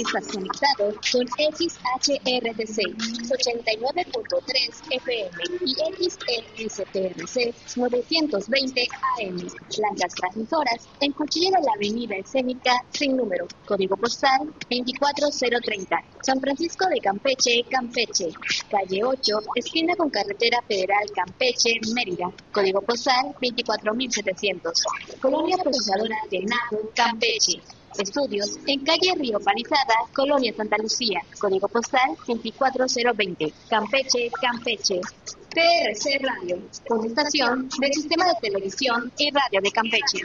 estás conectado con XHRTC 89.3 FM y XESPRC 920 AM. Blancas transmisoras en Cuchilla de la Avenida Escénica sin número. Código postal 24030. San Francisco de Campeche, Campeche. Calle 8, esquina con Carretera Federal Campeche, Mérida. Código postal 24700. Colonia Procesadora de Napo, Campeche. Estudios en calle Río Palizada, Colonia Santa Lucía. Código postal 24020. Campeche, Campeche. TRC Radio, con estación del Sistema de Televisión y Radio de Campeche.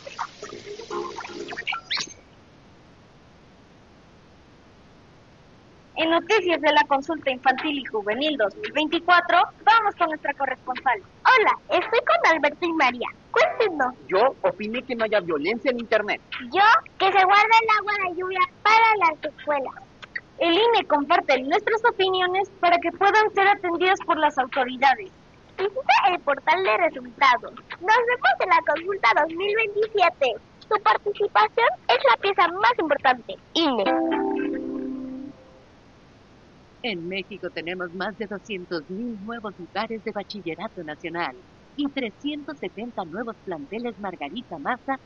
En noticias de la consulta infantil y juvenil 2024, vamos con nuestra corresponsal. Hola, estoy con Alberto y María. Cuéntenos. Yo opiné que no haya violencia en Internet. Yo, que se guarde el agua de lluvia para las escuelas. El INE comparte nuestras opiniones para que puedan ser atendidas por las autoridades. Visita el portal de resultados. Nos vemos en la consulta 2027. Tu participación es la pieza más importante. INE. En México tenemos más de 200,000 nuevos lugares de bachillerato nacional y 370 nuevos planteles Margarita Maza